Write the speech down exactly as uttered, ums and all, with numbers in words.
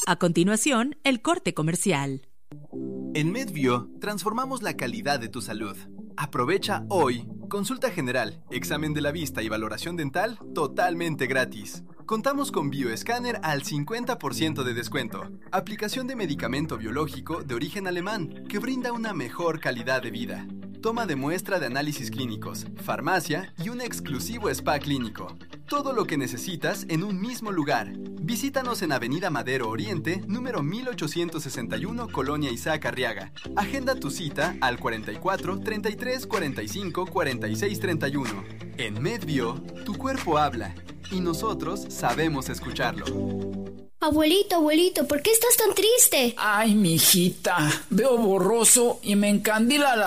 A continuación, el corte comercial. En MedBio, transformamos la calidad de tu salud. Aprovecha hoy consulta general, examen de la vista y valoración dental totalmente gratis. Contamos con Bioescáner al cincuenta por ciento de descuento. Aplicación de medicamento biológico de origen alemán que brinda una mejor calidad de vida. Toma de muestra de análisis clínicos, farmacia y un exclusivo spa clínico. Todo lo que necesitas en un mismo lugar. Visítanos en Avenida Madero Oriente, número mil ochocientos sesenta y uno, Colonia Isaac Arriaga. Agenda tu cita al cuarenta y cuatro, treinta y tres, cuarenta y cinco, cuarenta y seis, treinta y uno. En MedBio, tu cuerpo habla y nosotros sabemos escucharlo. Abuelito, abuelito, ¿por qué estás tan triste? Ay, mijita, veo borroso y me encandila la